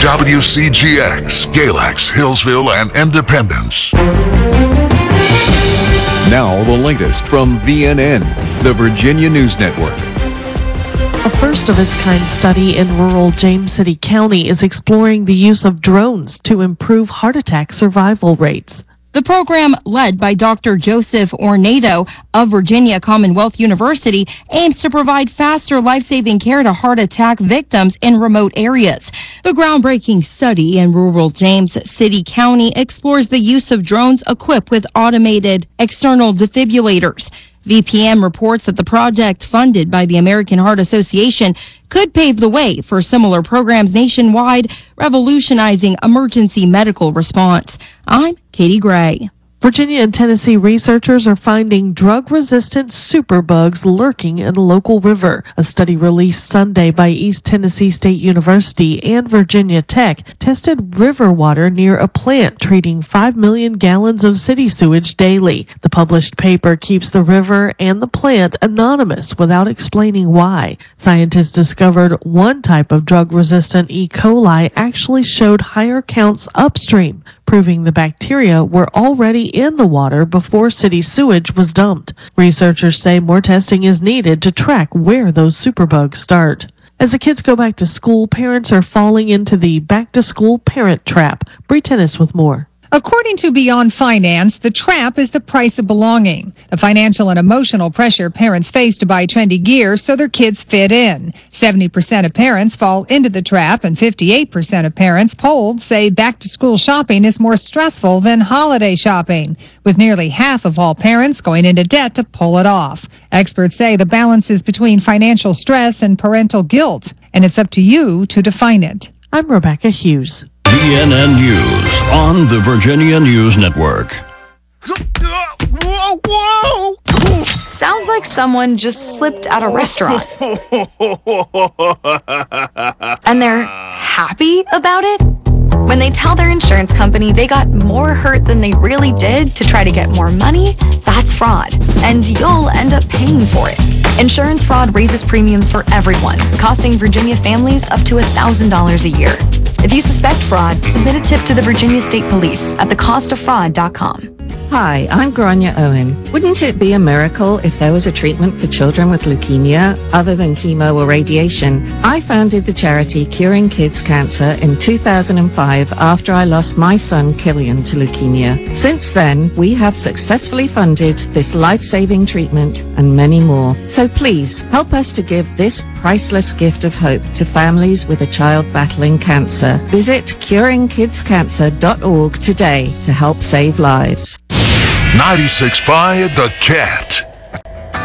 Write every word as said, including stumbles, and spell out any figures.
W C G X, Galax, Hillsville, and Independence. Now the latest from V N N, the Virginia News Network. A first-of-its-kind study in rural James City County is exploring the use of drones to improve heart attack survival rates. The program, led by Doctor Joseph Ornado of Virginia Commonwealth University, aims to provide faster life-saving care to heart attack victims in remote areas. The groundbreaking study in rural James City County explores the use of drones equipped with automated external defibrillators. V P M reports that the project, funded by the American Heart Association, could pave the way for similar programs nationwide, revolutionizing emergency medical response. I'm Katie Gray. Virginia and Tennessee researchers are finding drug-resistant superbugs lurking in a local river. A study released Sunday by East Tennessee State University and Virginia Tech tested river water near a plant treating five million gallons of city sewage daily. The published paper keeps the river and the plant anonymous without explaining why. Scientists discovered one type of drug-resistant E. coli actually showed higher counts upstream, proving the bacteria were already in the water before city sewage was dumped. Researchers say more testing is needed to track where those superbugs start. As the kids go back to school, parents are falling into the back-to-school parent trap. Bree Tennis with more. According to Beyond Finance, the trap is the price of belonging, the financial and emotional pressure parents face to buy trendy gear so their kids fit in. seventy percent of parents fall into the trap, and fifty-eight percent of parents polled say back-to-school shopping is more stressful than holiday shopping, with nearly half of all parents going into debt to pull it off. Experts say the balance is between financial stress and parental guilt, and it's up to you to define it. I'm Rebecca Hughes. V N N News on the Virginia News Network. Sounds like someone just slipped at a restaurant. And they're happy about it? When they tell their insurance company they got more hurt than they really did to try to get more money, that's fraud, and you'll end up paying for it. Insurance fraud raises premiums for everyone, costing Virginia families up to one thousand dollars a year. If you suspect fraud, submit a tip to the Virginia State Police at the cost of fraud dot com. Hi, I'm Grania Owen. Wouldn't it be a miracle if there was a treatment for children with leukemia other than chemo or radiation? I founded the charity Curing Kids Cancer in two thousand five after I lost my son Killian to leukemia. Since then, we have successfully funded this life-saving treatment and many more. So please, help us to give this priceless gift of hope to families with a child battling cancer. Visit curing kids cancer dot org today to help save lives. ninety-six point five The Cat.